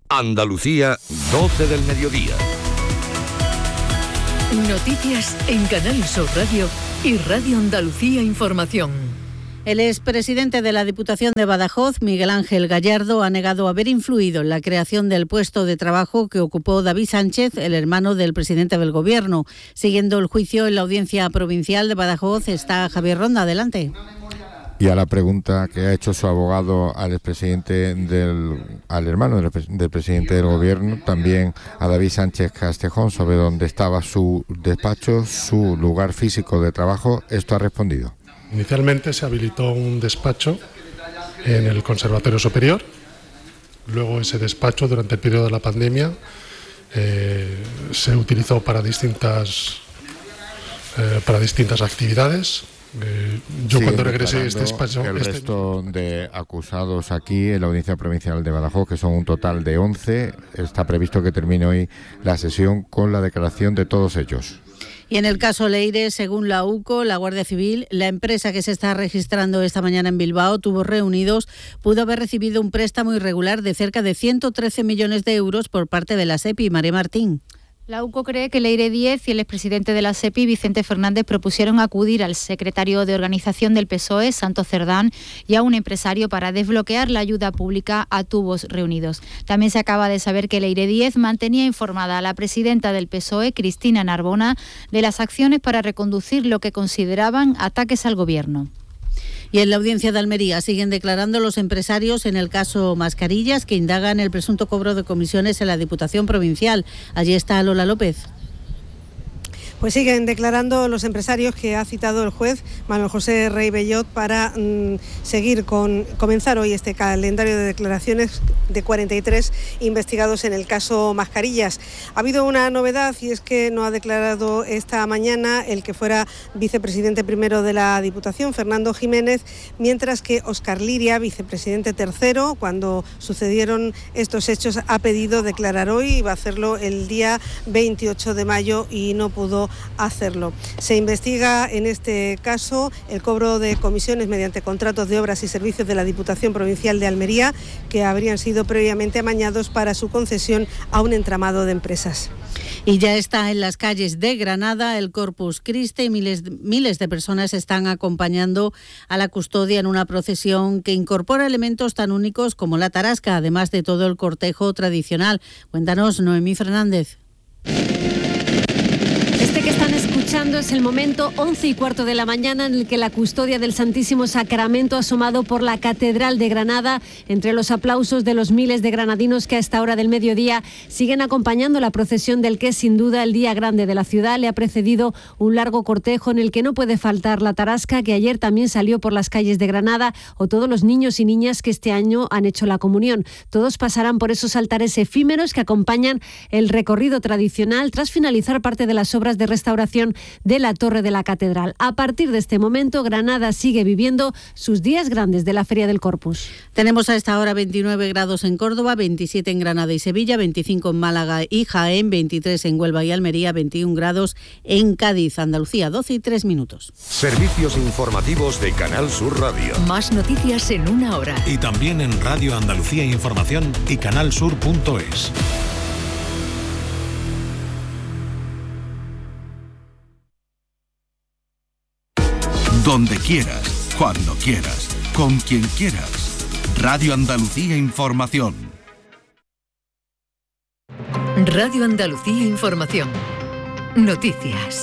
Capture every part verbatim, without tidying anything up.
Andalucía, doce del mediodía. Noticias en Canal Sur Radio y Radio Andalucía Información. El expresidente de la Diputación de Badajoz, Miguel Ángel Gallardo, ha negado haber influido en la creación del puesto de trabajo que ocupó David Sánchez, el hermano del presidente del Gobierno. Siguiendo el juicio en la Audiencia Provincial de Badajoz está Javier Ronda. Adelante. Y a la pregunta que ha hecho su abogado al expresidente del, al hermano del, del presidente del Gobierno, también a David Sánchez Castejón, sobre dónde estaba su despacho, su lugar físico de trabajo, esto ha respondido. Inicialmente se habilitó un despacho en el Conservatorio Superior, luego ese despacho durante el periodo de la pandemia eh, se utilizó para distintas, eh, para distintas actividades. Eh, yo sí, cuando regresé a este despacho... El este... resto de acusados aquí en la Audiencia Provincial de Badajoz, que son un total de once, está previsto que termine hoy la sesión con la declaración de todos ellos. Y en el caso Leire, según la U C O, la Guardia Civil, la empresa que se está registrando esta mañana en Bilbao, Tubos Reunidos, pudo haber recibido un préstamo irregular de cerca de ciento trece millones de euros por parte de la SEPI. María Martín. La U C O cree que Leire Díez y el expresidente de la SEPI, Vicente Fernández, propusieron acudir al secretario de Organización del P S O E, Santos Cerdán, y a un empresario para desbloquear la ayuda pública a Tubos Reunidos. También se acaba de saber que Leire Díez mantenía informada a la presidenta del P S O E, Cristina Narbona, de las acciones para reconducir lo que consideraban ataques al Gobierno. Y en la Audiencia de Almería siguen declarando los empresarios en el caso Mascarillas, que indagan el presunto cobro de comisiones en la Diputación Provincial. Allí está Lola López. Pues siguen declarando los empresarios que ha citado el juez Manuel José Rey Bellot para mmm, seguir con comenzar hoy este calendario de declaraciones de cuarenta y tres investigados en el caso Mascarillas. Ha habido una novedad y es que no ha declarado esta mañana el que fuera vicepresidente primero de la Diputación, Fernando Jiménez, mientras que Óscar Liria, vicepresidente tercero, cuando sucedieron estos hechos, ha pedido declarar hoy y va a hacerlo el día veintiocho de mayo y no pudo hacerlo. Se investiga en este caso el cobro de comisiones mediante contratos de obras y servicios de la Diputación Provincial de Almería, que habrían sido previamente amañados para su concesión a un entramado de empresas. Y ya está en las calles de Granada el Corpus Christi y miles, miles de personas están acompañando a la custodia en una procesión que incorpora elementos tan únicos como la tarasca, además de todo el cortejo tradicional. Cuéntanos, Noemí Fernández. Este que están escuchando es el momento once y cuarto de la mañana en el que la custodia del Santísimo Sacramento ha asomado por la Catedral de Granada entre los aplausos de los miles de granadinos que a esta hora del mediodía siguen acompañando la procesión del que es sin duda el día grande de la ciudad. Le ha precedido un largo cortejo en el que no puede faltar la tarasca, que ayer también salió por las calles de Granada, o todos los niños y niñas que este año han hecho la comunión. Todos pasarán por esos altares efímeros que acompañan el recorrido tradicional tras finalizar parte de las obras de restauración de la Torre de la Catedral. A partir de este momento, Granada sigue viviendo sus días grandes de la Feria del Corpus. Tenemos a esta hora veintinueve grados en Córdoba, veintisiete en Granada y Sevilla, veinticinco en Málaga y Jaén, veintitrés en Huelva y Almería, veintiún grados en Cádiz, Andalucía, doce y tres minutos. Servicios informativos de Canal Sur Radio. Más noticias en una hora. Y también en Radio Andalucía Información y canalsur punto es. Donde quieras, cuando quieras, con quien quieras. Radio Andalucía Información. Radio Andalucía Información. Noticias.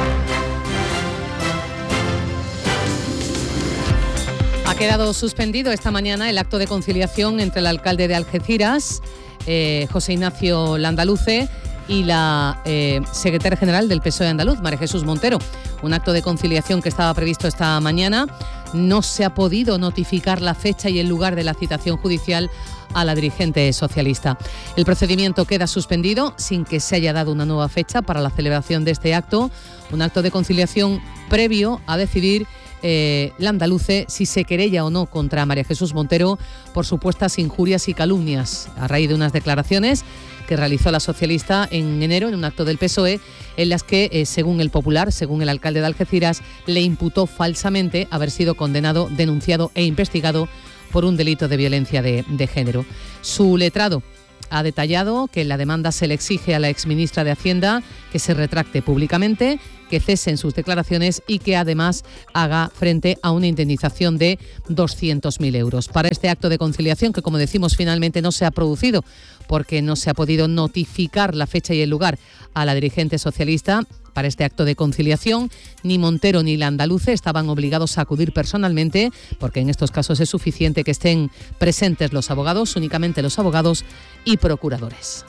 Ha quedado suspendido esta mañana el acto de conciliación entre el alcalde de Algeciras, eh, José Ignacio Landaluce, y la eh, secretaria general del P S O E andaluz, María Jesús Montero. Un acto de conciliación que estaba previsto esta mañana. No se ha podido notificar la fecha y el lugar de la citación judicial a la dirigente socialista. El procedimiento queda suspendido sin que se haya dado una nueva fecha para la celebración de este acto. Un acto de conciliación previo a decidir eh, Landaluce si se querella o no contra María Jesús Montero por supuestas injurias y calumnias a raíz de unas declaraciones que realizó la socialista en enero en un acto del P S O E, en las que, eh, según el Popular, según el alcalde de Algeciras, le imputó falsamente haber sido condenado, denunciado e investigado por un delito de violencia de, de género. Su letrado ha detallado que en la demanda se le exige a la exministra de Hacienda que se retracte públicamente, que cese en sus declaraciones y que además haga frente a una indemnización de doscientos mil euros. Para este acto de conciliación, que como decimos finalmente no se ha producido porque no se ha podido notificar la fecha y el lugar a la dirigente socialista, para este acto de conciliación, ni Montero ni Landaluce estaban obligados a acudir personalmente, porque en estos casos es suficiente que estén presentes los abogados, únicamente los abogados y procuradores.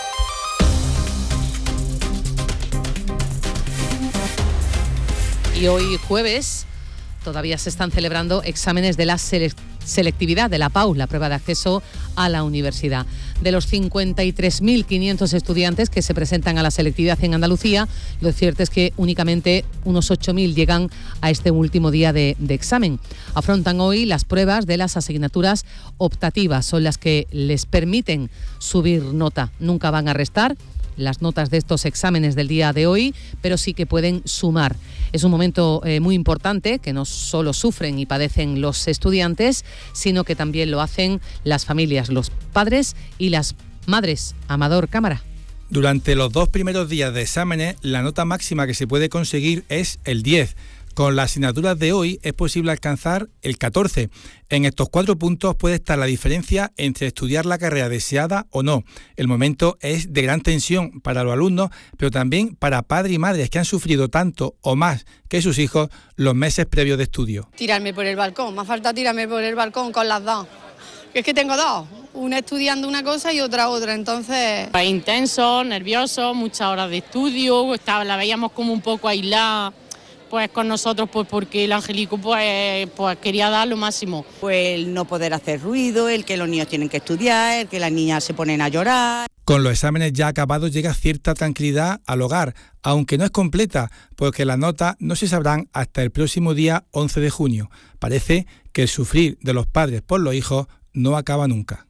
Y hoy jueves todavía se están celebrando exámenes de la selectividad de la P A U, la prueba de acceso a la universidad. De los cincuenta y tres mil quinientos estudiantes que se presentan a la selectividad en Andalucía, lo cierto es que únicamente unos ocho mil llegan a este último día de, de examen. Afrontan hoy las pruebas de las asignaturas optativas, son las que les permiten subir nota. Nunca van a restar las notas de estos exámenes del día de hoy, pero sí que pueden sumar. Es un momento eh, muy importante que no solo sufren y padecen los estudiantes, sino que también lo hacen las familias, los padres y las madres. Amador Cámara. Durante los dos primeros días de exámenes, la nota máxima que se puede conseguir es el diez. Con las asignaturas de hoy es posible alcanzar el catorce. En estos cuatro puntos puede estar la diferencia entre estudiar la carrera deseada o no. El momento es de gran tensión para los alumnos, pero también para padres y madres que han sufrido tanto o más que sus hijos los meses previos de estudio. Tirarme por el balcón, me falta tirarme por el balcón con las dos. Es que tengo dos, una estudiando una cosa y otra otra, entonces... Fue intenso, nervioso, muchas horas de estudio, estaba, la veíamos como un poco aislada. Pues con nosotros, pues porque el Angelico pues, pues quería dar lo máximo. Pues el no poder hacer ruido, el que los niños tienen que estudiar, el que las niñas se ponen a llorar. Con los exámenes ya acabados llega cierta tranquilidad al hogar, aunque no es completa, porque las notas no se sabrán hasta el próximo día once de junio. Parece que el sufrir de los padres por los hijos no acaba nunca.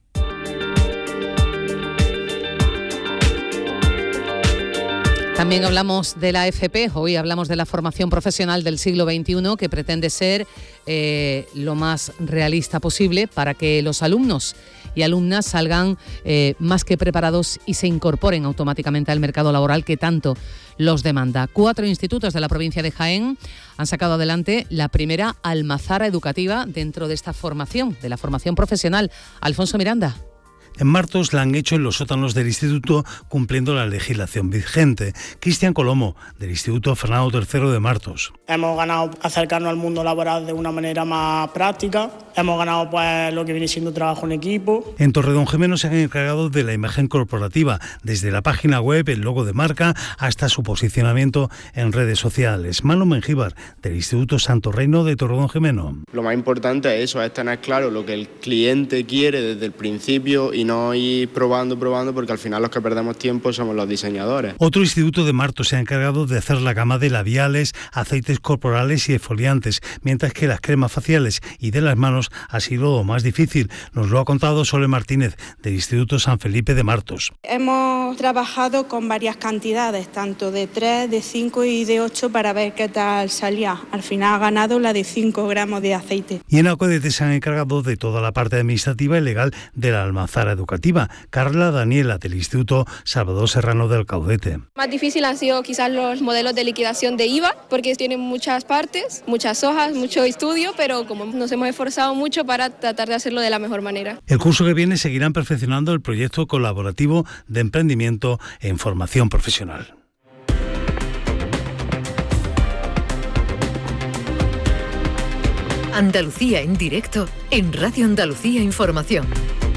También hablamos de la F P, hoy hablamos de la formación profesional del siglo veintiuno, que pretende ser eh, lo más realista posible para que los alumnos y alumnas salgan eh, más que preparados y se incorporen automáticamente al mercado laboral que tanto los demanda. Cuatro institutos de la provincia de Jaén han sacado adelante la primera almazara educativa dentro de esta formación, de la formación profesional. Alfonso Miranda. En Martos la han hecho en los sótanos del instituto, cumpliendo la legislación vigente. Cristian Colomo, del Instituto Fernando tercero de Martos. Hemos ganado acercarnos al mundo laboral de una manera más práctica. Hemos ganado pues lo que viene siendo trabajo en equipo. En Torredonjimeno se han encargado de la imagen corporativa, desde la página web, el logo de marca, hasta su posicionamiento en redes sociales. Manu Mengíbar, del Instituto Santo Reino de Torredonjimeno. Lo más importante es eso, es tener claro lo que el cliente quiere desde el principio y no ir probando, probando, porque al final los que perdemos tiempo somos los diseñadores. Otro instituto de Martos se ha encargado de hacer la gama de labiales, aceites corporales y exfoliantes, mientras que las cremas faciales y de las manos ha sido más difícil. Nos lo ha contado Sole Martínez, del Instituto San Felipe de Martos. Hemos trabajado con varias cantidades, tanto de tres, de cinco y de ocho, para ver qué tal salía. Al final ha ganado la de cinco gramos de aceite. Y en Acuedete se han encargado de toda la parte administrativa y legal de la almazara educativa. Carla Daniela, del Instituto Salvador Serrano del Caudete. Más difícil han sido quizás los modelos de liquidación de I V A, porque tienen muchas partes, muchas hojas, mucho estudio, pero como nos hemos esforzado mucho para tratar de hacerlo de la mejor manera. El curso que viene seguirán perfeccionando el proyecto colaborativo de emprendimiento en formación profesional. Andalucía en directo en Radio Andalucía Información.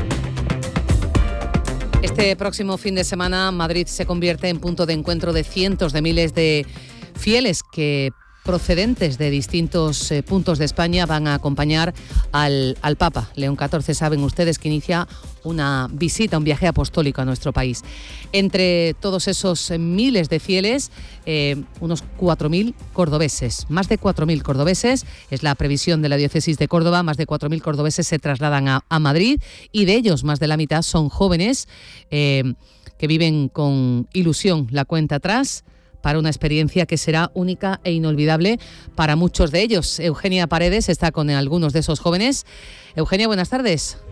Este próximo fin de semana Madrid se convierte en punto de encuentro de cientos de miles de fieles que, procedentes de distintos eh, puntos de España, van a acompañar al, al Papa León catorce. Saben ustedes que inicia una visita, un viaje apostólico a nuestro país. Entre todos esos miles de fieles, eh, unos cuatro mil cordobeses, más de cuatro mil cordobeses, es la previsión de la diócesis de Córdoba. Más de cuatro mil cordobeses se trasladan a, a Madrid, y de ellos más de la mitad son jóvenes eh, que viven con ilusión la cuenta atrás para una experiencia que será única e inolvidable para muchos de ellos. Eugenia Paredes está con algunos de esos jóvenes. Eugenia, buenas tardes.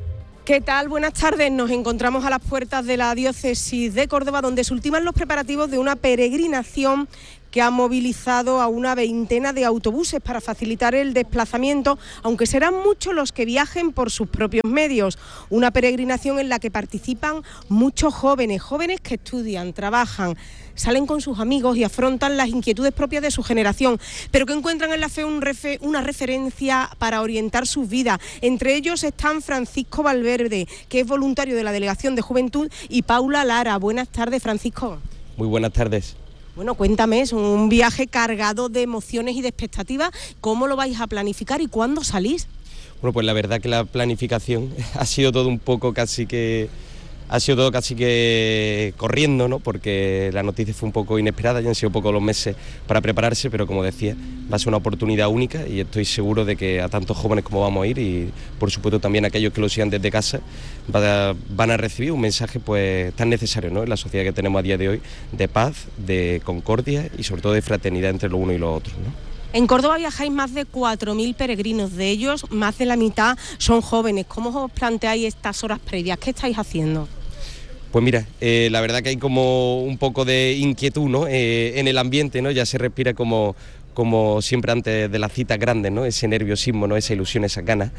¿Qué tal? Buenas tardes. Nos encontramos a las puertas de la diócesis de Córdoba, donde se ultiman los preparativos de una peregrinación que ha movilizado a una veintena de autobuses para facilitar el desplazamiento, aunque serán muchos los que viajen por sus propios medios. Una peregrinación en la que participan muchos jóvenes, jóvenes que estudian, trabajan, salen con sus amigos y afrontan las inquietudes propias de su generación, pero que encuentran en la fe un refe, una referencia para orientar sus vidas. Entre ellos están Francisco Valverde, que es voluntario de la Delegación de Juventud, y Paula Lara. Buenas tardes, Francisco. Muy buenas tardes. Bueno, cuéntame, es un viaje cargado de emociones y de expectativas. ¿Cómo lo vais a planificar y cuándo salís? Bueno, pues la verdad que la planificación ha sido todo un poco casi que... Ha sido todo casi que corriendo, ¿no? Porque la noticia fue un poco inesperada y han sido pocos los meses para prepararse, pero como decía, va a ser una oportunidad única y estoy seguro de que a tantos jóvenes como vamos a ir y por supuesto también a aquellos que lo sigan desde casa van a recibir un mensaje pues tan necesario, ¿no? En la sociedad que tenemos a día de hoy, de paz, de concordia y sobre todo de fraternidad entre los unos y los otros, ¿no? En Córdoba viajáis más de cuatro mil peregrinos, de ellos más de la mitad son jóvenes. ¿Cómo os planteáis estas horas previas? ¿Qué estáis haciendo? Pues mira, eh, la verdad que hay como un poco de inquietud, ¿no? eh, en el ambiente, ¿no? Ya se respira como, como siempre antes de las citas grandes, ¿no? Ese nerviosismo, ¿no? Esa ilusión, esas ganas.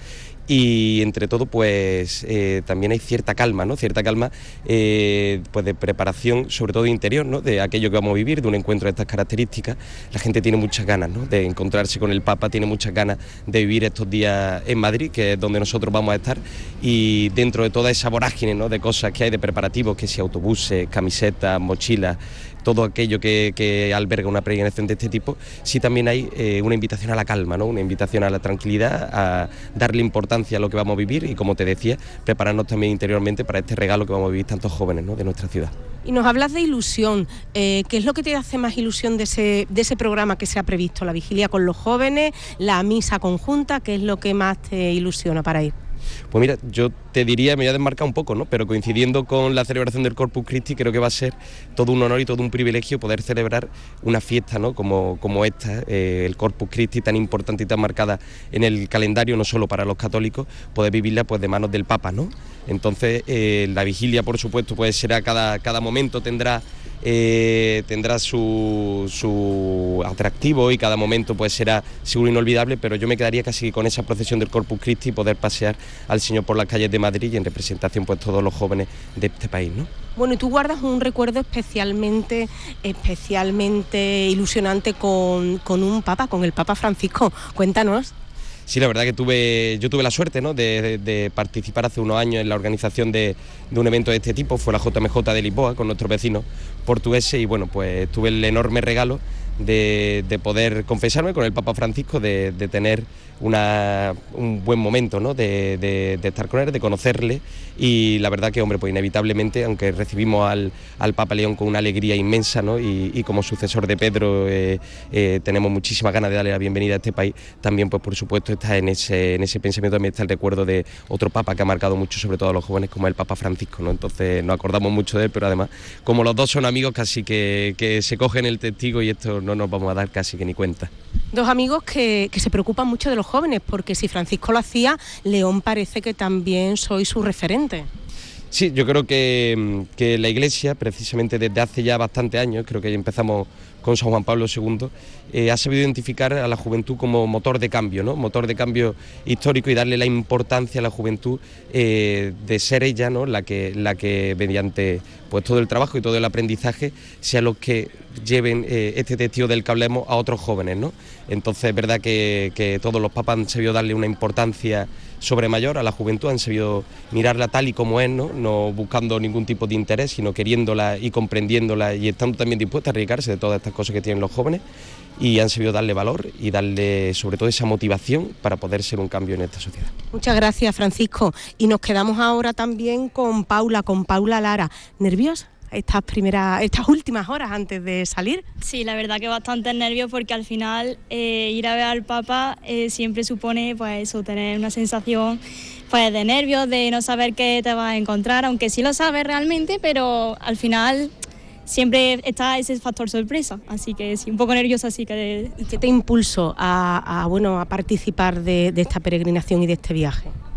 Y entre todo, pues eh, también hay cierta calma, ¿no? Cierta calma eh, pues de preparación, sobre todo interior, ¿no? De aquello que vamos a vivir, de un encuentro de estas características. La gente tiene muchas ganas, ¿no? De encontrarse con el Papa, tiene muchas ganas de vivir estos días en Madrid, que es donde nosotros vamos a estar. Y dentro de toda esa vorágine, ¿no? De cosas que hay de preparativos, que si autobuses, camisetas, mochilas, todo aquello que, que alberga una peregrinación de este tipo, sí también hay eh, una invitación a la calma, ¿no? Una invitación a la tranquilidad, a darle importancia a lo que vamos a vivir y, como te decía, prepararnos también interiormente para este regalo que vamos a vivir tantos jóvenes, ¿no? De nuestra ciudad. Y nos hablas de ilusión. Eh, ¿Qué es lo que te hace más ilusión de ese, de ese programa que se ha previsto? ¿La vigilia con los jóvenes, la misa conjunta? ¿Qué es lo que más te ilusiona para ir? Pues mira, yo te diría, me voy a desmarcar un poco, ¿no? Pero coincidiendo con la celebración del Corpus Christi, creo que va a ser todo un honor y todo un privilegio poder celebrar una fiesta, ¿no? Como, como esta, eh, el Corpus Christi, tan importante y tan marcada en el calendario, no solo para los católicos, poder vivirla pues de manos del Papa, ¿no? Entonces, eh, la vigilia, por supuesto, pues será cada, cada momento tendrá Eh, tendrá su, su atractivo y cada momento pues será seguro inolvidable, pero yo me quedaría casi con esa procesión del Corpus Christi y poder pasear al Señor por las calles de Madrid y en representación pues todos los jóvenes de este país, ¿no? Bueno, y tú guardas un recuerdo especialmente, especialmente ilusionante con, con un Papa, con el Papa Francisco. Cuéntanos. Sí, la verdad que tuve, yo tuve la suerte, ¿no? de, de, de participar hace unos años en la organización de, de un evento de este tipo, fue la J M J de Lisboa con nuestros vecinos portugueses y bueno, pues tuve el enorme regalo de, de poder confesarme con el Papa Francisco, de, de tener una, un buen momento, ¿no? de, de, de estar con él, de conocerle y la verdad que, hombre, pues inevitablemente, aunque recibimos al, al Papa León con una alegría inmensa, ¿no? y, y como sucesor de Pedro eh, eh, tenemos muchísimas ganas de darle la bienvenida a este país, también pues por supuesto está en ese, en ese pensamiento, también está el recuerdo de otro Papa que ha marcado mucho sobre todo a los jóvenes como el Papa Francisco, ¿no? Entonces nos acordamos mucho de él, pero además como los dos son amigos casi que, que se cogen el testigo y esto no nos vamos a dar casi que ni cuenta. Dos amigos que, que se preocupan mucho de los jóvenes, porque si Francisco lo hacía, León parece que también soy su referente. Sí, yo creo que, que la Iglesia, precisamente desde hace ya bastantes años, creo que ya empezamos con San Juan Pablo segundo, eh, ha sabido identificar a la juventud como motor de cambio, ¿no? Motor de cambio histórico y darle la importancia a la juventud eh, de ser ella, ¿no? La que, la que mediante pues todo el trabajo y todo el aprendizaje sea los que lleven eh, este testigo del que hablemos a otros jóvenes, ¿no? Entonces es verdad que, que todos los papas han sabido darle una importancia sobremayor a la juventud, han sabido mirarla tal y como es, ¿no? No buscando ningún tipo de interés, sino queriéndola y comprendiéndola y estando también dispuesta a arriesgarse de todas estas cosas que tienen los jóvenes y han sabido darle valor y darle sobre todo esa motivación para poder ser un cambio en esta sociedad. Muchas gracias, Francisco. Y nos quedamos ahora también con Paula, con Paula Lara. ¿Nerviosa estas primeras, estas últimas horas antes de salir? Sí, la verdad que bastante nervios porque al final eh, ir a ver al Papa eh, siempre supone pues eso, tener una sensación pues de nervios, de no saber qué te vas a encontrar, aunque sí lo sabes realmente, pero al final siempre está ese factor sorpresa, así que sí, un poco nerviosa sí que... ¿Y qué te impulsó a, a, bueno, a participar de, de esta peregrinación y de este viaje?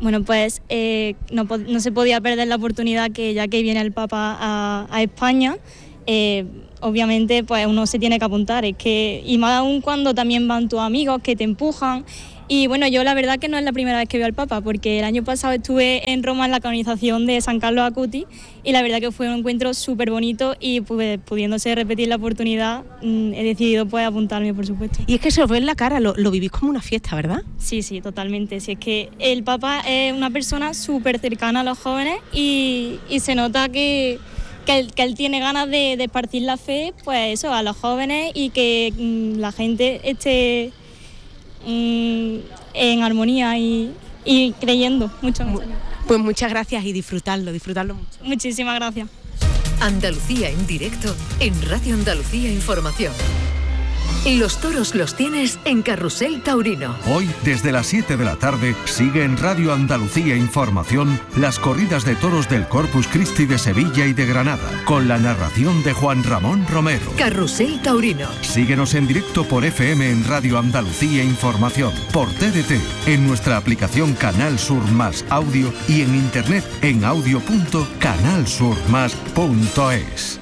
bueno, pues eh, no, no se podía perder la oportunidad que ya que viene el Papa a, a España, eh, obviamente pues uno se tiene que apuntar, es que, y más aún cuando también van tus amigos que te empujan. Y bueno, yo la verdad que no es la primera vez que veo al Papa, porque el año pasado estuve en Roma en la canonización de San Carlos Acutis y la verdad que fue un encuentro súper bonito y pues, pudiéndose repetir la oportunidad, mmm, he decidido pues apuntarme, por supuesto. Y es que se os ve en la cara, lo, lo vivís como una fiesta, ¿verdad? Sí, sí, totalmente. Si es que el Papa es una persona súper cercana a los jóvenes y, y se nota que... Que él, que él tiene ganas de, de esparcir la fe, pues eso, a los jóvenes y que mmm, la gente esté mmm, en armonía y, y creyendo mucho. Pues muchas gracias y disfrutarlo, disfrutarlo mucho. Muchísimas gracias. Andalucía en directo en Radio Andalucía Información. Los toros los tienes en Carrusel Taurino. Hoy, desde las siete de la tarde, sigue en Radio Andalucía Información las corridas de toros del Corpus Christi de Sevilla y de Granada, con la narración de Juan Ramón Romero. Carrusel Taurino. Síguenos en directo por F M en Radio Andalucía Información, por T D T, en nuestra aplicación Canal Sur Más Audio y en internet en audio punto canal sur más punto es.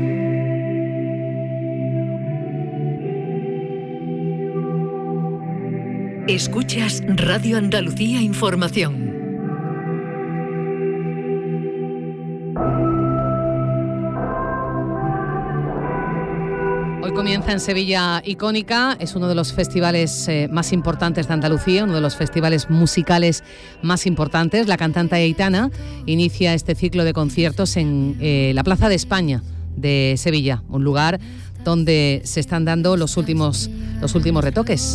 Escuchas Radio Andalucía Información. Hoy comienza en Sevilla Icónica, es uno de los festivales eh, más importantes de Andalucía, uno de los festivales musicales más importantes. La cantante Aitana inicia este ciclo de conciertos en eh, la Plaza de España de Sevilla, un lugar donde se están dando los últimos, los últimos retoques.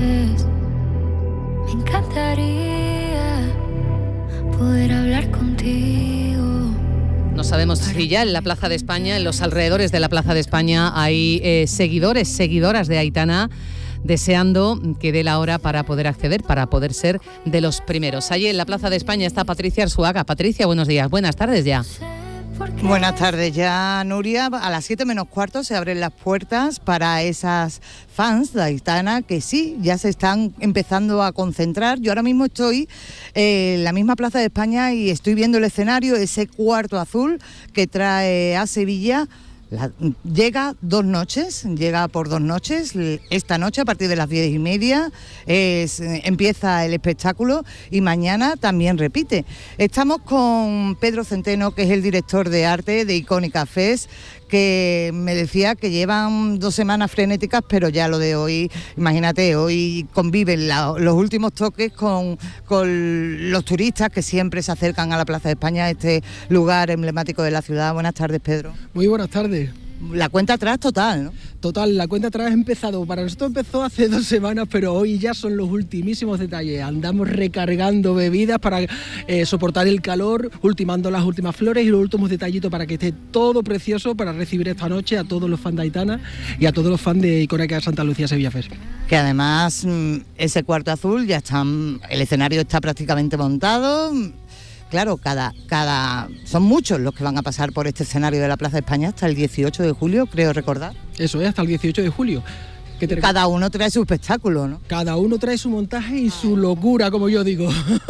Me encantaría poder hablar contigo. No sabemos si ya en la Plaza de España, en los alrededores de la Plaza de España, hay eh, seguidores, seguidoras de Aitana deseando que dé la hora para poder acceder, para poder ser de los primeros. Allí en la Plaza de España está Patricia Arzuaga. Patricia, buenos días, buenas tardes ya. Buenas tardes ya, Nuria. A las siete menos cuarto se abren las puertas para esas fans de Aitana que sí, ya se están empezando a concentrar. Yo ahora mismo estoy en la misma Plaza de España y estoy viendo el escenario, ese cuarto azul que trae a Sevilla. La, llega dos noches, llega por dos noches, esta noche a partir de las diez y media es, empieza el espectáculo y mañana también repite. Estamos con Pedro Centeno, que es el director de arte de Icónica Fest, que me decía que llevan dos semanas frenéticas, pero ya lo de hoy, imagínate, hoy conviven la, los últimos toques con, con los turistas que siempre se acercan a la Plaza de España, este lugar emblemático de la ciudad. Buenas tardes, Pedro. Muy buenas tardes. La cuenta atrás total, ¿no? Total, la cuenta atrás ha empezado. Para nosotros empezó hace dos semanas, pero hoy ya son los ultimísimos detalles. Andamos recargando bebidas para eh, soportar el calor, ultimando las últimas flores y los últimos detallitos para que esté todo precioso para recibir esta noche a todos los fans de Aitana y a todos los fans de Icónica Santa Lucía Sevilla Fest. Que además ese cuarto azul ya está, el escenario está prácticamente montado. Claro, cada, cada, son muchos los que van a pasar por este escenario de la Plaza de España hasta el dieciocho de julio, creo recordar. Eso es, hasta el dieciocho de julio. Que te... Cada uno trae su espectáculo, ¿no? Cada uno trae su montaje y su locura, como yo digo.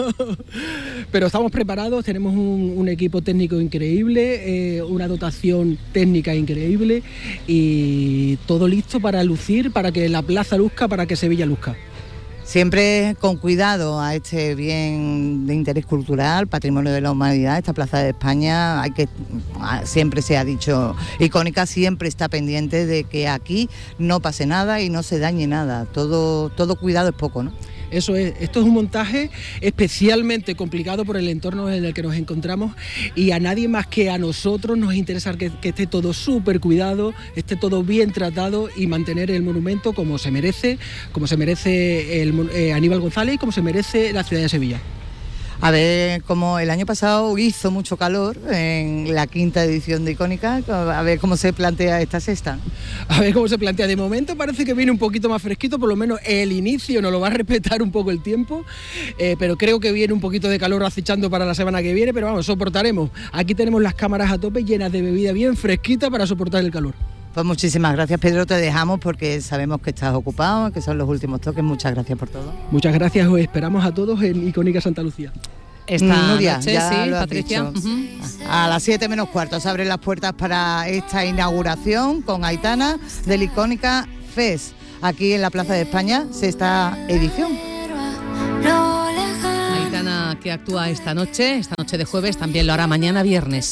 Pero estamos preparados, tenemos un, un equipo técnico increíble, eh, una dotación técnica increíble y todo listo para lucir, para que la plaza luzca, para que Sevilla luzca. Siempre con cuidado a este bien de interés cultural, patrimonio de la humanidad, esta Plaza de España, hay que, siempre se ha dicho, Icónica siempre está pendiente de que aquí no pase nada y no se dañe nada, todo, todo cuidado es poco, ¿no? Eso es, esto es un montaje especialmente complicado por el entorno en el que nos encontramos y a nadie más que a nosotros nos interesa que, que esté todo súper cuidado, esté todo bien tratado y mantener el monumento como se merece, como se merece el, eh, Aníbal González y como se merece la ciudad de Sevilla. A ver, como el año pasado hizo mucho calor en la quinta edición de Icónica, a ver cómo se plantea esta sexta. A ver cómo se plantea. De momento parece que viene un poquito más fresquito, por lo menos el inicio nos lo va a respetar un poco el tiempo, eh, pero creo que viene un poquito de calor acechando para la semana que viene, pero vamos, soportaremos. Aquí tenemos las cámaras a tope llenas de bebida bien fresquita para soportar el calor. Pues muchísimas gracias, Pedro, te dejamos porque sabemos que estás ocupado, que son los últimos toques. Muchas gracias por todo. Muchas gracias, os esperamos a todos en Icónica Santa Lucía. Esta Nuria, noche, ya sí, lo has Patricia. dicho. Uh-huh. A las siete menos cuarto se abren las puertas para esta inauguración con Aitana del Icónica Fest, aquí en la Plaza de España, sexta edición. Aitana, que actúa esta noche, esta noche de jueves, también lo hará mañana viernes.